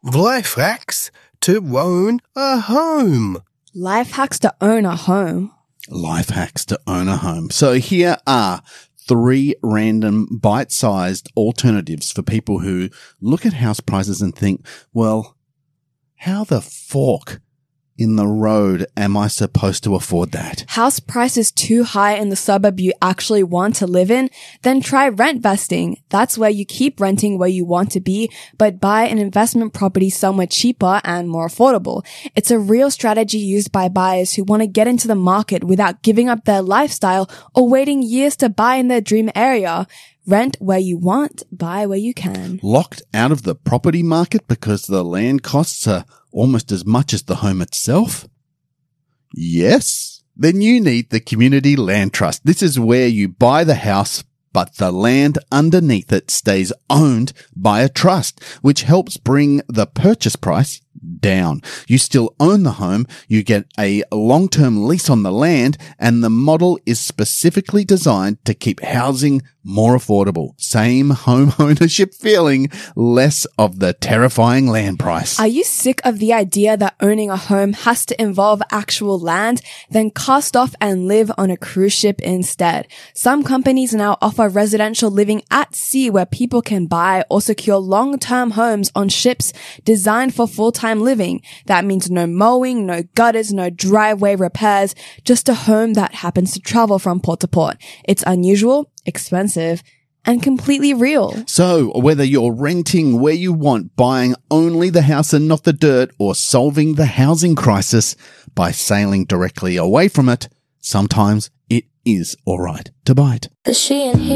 Life hacks to own a home. Life hacks to own a home. Life hacks to own a home. So here are 3 random bite-sized alternatives for people who look at house prices and think, well, how the fork in the road am I supposed to afford that? House prices too high in the suburb you actually want to live in? Then try rent vesting. That's where you keep renting where you want to be, but buy an investment property somewhere cheaper and more affordable. It's a real strategy used by buyers who want to get into the market without giving up their lifestyle or waiting years to buy in their dream area. Rent where you want, buy where you can. Locked out of the property market because the land costs are almost as much as the home itself? Yes? Then you need the Community Land Trust. This is where you buy the house, but the land underneath it stays owned by a trust, which helps bring the purchase price down. You still own the home, you get a long-term lease on the land, and the model is specifically designed to keep housing more affordable. Same home ownership feeling, less of the terrifying land price. Are you sick of the idea that owning a home has to involve actual land? Then cast off and live on a cruise ship instead. Some companies now offer residential living at sea where people can buy or secure long-term homes on ships designed for full-time living. That means no mowing, no gutters, no driveway repairs, just a home that happens to travel from port to port. It's unusual, expensive, and completely real. So, whether you're renting where you want, buying only the house and not the dirt, or solving the housing crisis by sailing directly away from it, sometimes it is alright to bite. The she and he